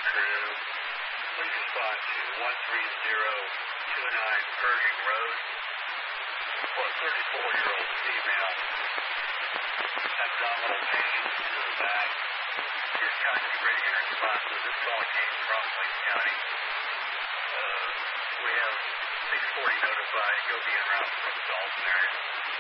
crew. Please respond to 13029 Pershing Road. For a 34-year-old female, abdominal pain to the back. Here's County ready and responsive. This call came from Lake County. We have 640 notified. Go be en route from the Dalton area.